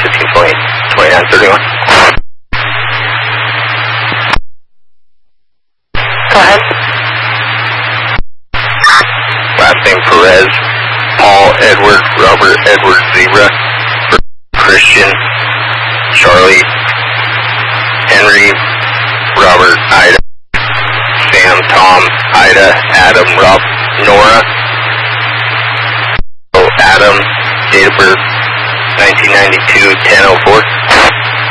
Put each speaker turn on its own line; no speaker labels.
1520, 2931.
Go ahead.
Last name Perez, Paul Edward, Robert Edward Zebra, Christian, Charlie, Henry, Robert, Ida, Sam, Tom, Ida, Adam, Rob, Nora, Adam, date of birth 1992, 1004.